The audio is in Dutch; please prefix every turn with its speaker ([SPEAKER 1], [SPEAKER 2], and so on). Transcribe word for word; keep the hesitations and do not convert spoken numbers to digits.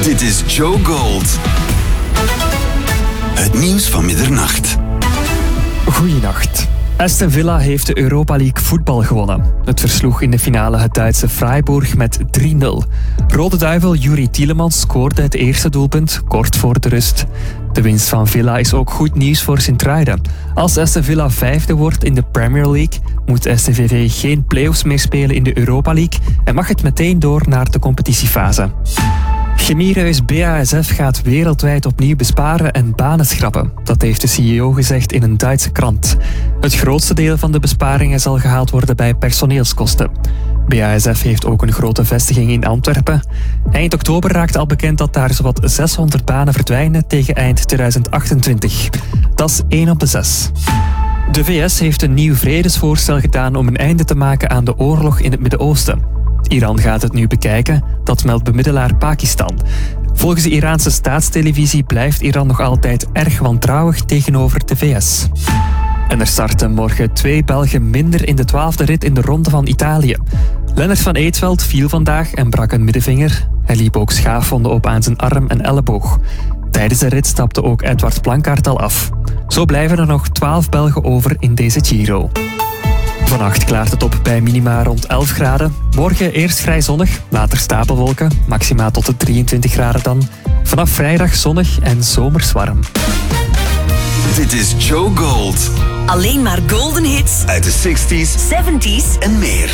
[SPEAKER 1] Dit is Joe Gold. Het nieuws van middernacht.
[SPEAKER 2] Goeienacht. Aston Villa heeft de Europa League voetbal gewonnen. Het versloeg in de finale het Duitse Freiburg met drie nul. Rode duivel Yuri Tielemans scoorde het eerste doelpunt kort voor de rust. De winst van Villa is ook goed nieuws voor Sint-Truiden. Als Aston Villa vijfde wordt in de Premier League, moet S T V V geen play-offs meer spelen in de Europa League en mag het meteen door naar de competitiefase. Chemiereus B A S F gaat wereldwijd opnieuw besparen en banen schrappen. Dat heeft de C E O gezegd in een Duitse krant. Het grootste deel van de besparingen zal gehaald worden bij personeelskosten. B A S F heeft ook een grote vestiging in Antwerpen. Eind oktober raakt al bekend dat daar zowat zeshonderd banen verdwijnen tegen eind tweeduizend achtentwintig. Dat is één op de zes. De V S heeft een nieuw vredesvoorstel gedaan om een einde te maken aan de oorlog in het Midden-Oosten. Iran gaat het nu bekijken, dat meldt bemiddelaar Pakistan. Volgens de Iraanse staatstelevisie blijft Iran nog altijd erg wantrouwig tegenover de V S. En er starten morgen twee Belgen minder in de twaalfde rit in de Ronde van Italië. Lennart van Eetveld viel vandaag en brak een middenvinger. Hij liep ook schaafwonden op aan zijn arm en elleboog. Tijdens de rit stapte ook Edward Plankaart al af. Zo blijven er nog twaalf Belgen over in deze Giro. Vannacht klaart het op bij minima rond elf graden. Morgen eerst vrij zonnig, later stapelwolken, maxima tot de drieëntwintig graden dan. Vanaf vrijdag zonnig en zomers warm.
[SPEAKER 1] Dit is Joe Gold.
[SPEAKER 3] Alleen maar golden hits
[SPEAKER 1] Uit de zestig's
[SPEAKER 3] zeventig's
[SPEAKER 1] en meer.